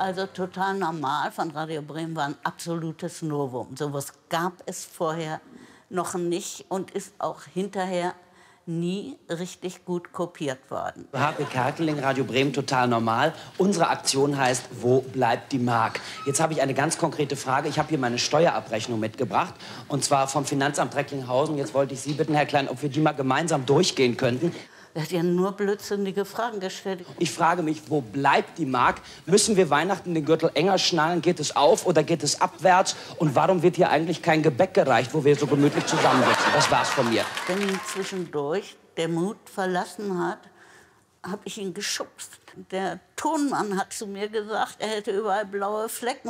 Also total normal von Radio Bremen war ein absolutes Novum. Sowas gab es vorher noch nicht und ist auch hinterher nie richtig gut kopiert worden. Hartwig Kerkeling, Radio Bremen, total normal. Unsere Aktion heißt, wo bleibt die Mark? Jetzt habe ich eine ganz konkrete Frage. Ich habe hier meine Steuerabrechnung mitgebracht, und zwar vom Finanzamt Recklinghausen. Jetzt wollte ich Sie bitten, Herr Klein, ob wir die mal gemeinsam durchgehen könnten. Er hat ja nur blödsinnige Fragen gestellt. Ich frage mich, wo bleibt die Mark? Müssen wir Weihnachten den Gürtel enger schnallen? Geht es auf oder geht es abwärts? Und warum wird hier eigentlich kein Gebäck gereicht, wo wir so gemütlich zusammensitzen? Das war's von mir. Wenn ihn zwischendurch der Mut verlassen hat, habe ich ihn geschubst. Der Tonmann hat zu mir gesagt, er hätte überall blaue Flecken.